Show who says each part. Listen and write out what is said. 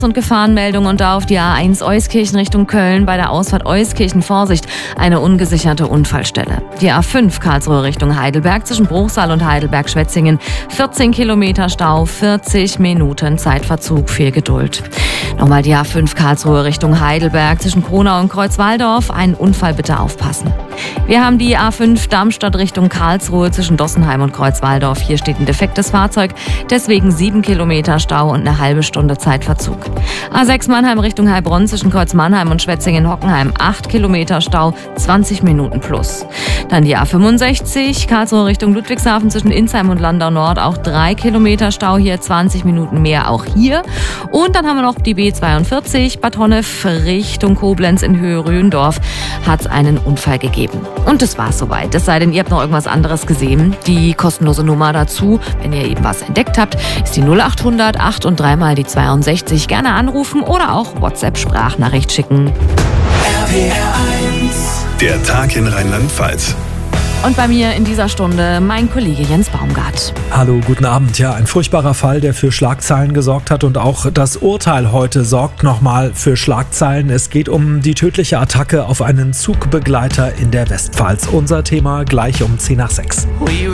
Speaker 1: Und Gefahrenmeldung und da auf die A1 Euskirchen Richtung Köln bei der Ausfahrt Euskirchen Vorsicht, eine ungesicherte Unfallstelle. Die A5 Karlsruhe Richtung Heidelberg zwischen Bruchsal und Heidelberg-Schwetzingen 14 Kilometer Stau, 40 Minuten Zeitverzug, viel Geduld. Nochmal die A5 Karlsruhe Richtung Heidelberg zwischen Kronau und Kreuzwaldorf, einen Unfall bitte aufpassen. Wir haben die A5 Darmstadt Richtung Karlsruhe zwischen Dossenheim und Kreuzwaldorf. Hier steht ein defektes Fahrzeug, deswegen 7 Kilometer Stau und eine halbe Stunde Zeitverzug. A6 Mannheim Richtung Heilbronn zwischen Kreuz-Mannheim und Schwetzingen-Hockenheim 8 Kilometer Stau, 20 Minuten plus. Dann die A65 Karlsruhe Richtung Ludwigshafen zwischen Insheim und Landau Nord, auch 3 Kilometer Stau, hier 20 Minuten mehr auch hier. Und dann haben wir noch die B42 Bad Honnef Richtung Koblenz in Höhe Röndorf, hat es einen Unfall gegeben. Und das war's soweit. Es sei denn, ihr habt noch irgendwas anderes gesehen. Die kostenlose Nummer dazu, wenn ihr eben was entdeckt habt, ist die 0800 8 und 3 mal die 62. Gerne anrufen oder auch WhatsApp-Sprachnachricht schicken.
Speaker 2: Der Tag in Rheinland-Pfalz.
Speaker 1: Und bei mir in dieser Stunde mein Kollege Jens Baumgart.
Speaker 3: Hallo, guten Abend. Ja, ein furchtbarer Fall, der für Schlagzeilen gesorgt hat und auch das Urteil heute sorgt nochmal für Schlagzeilen. Es geht um die tödliche Attacke auf einen Zugbegleiter in der Westpfalz. Unser Thema gleich um 5:10.